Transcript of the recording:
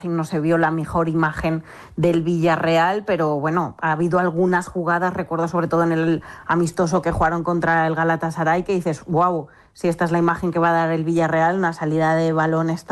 no se vio la mejor imagen del Villarreal, pero bueno, ha habido algunas jugadas, recuerdo sobre todo en el amistoso que jugaron contra el Galatasaray, que dices, wow, si esta es la imagen que va a dar el Villarreal, una salida de balón extra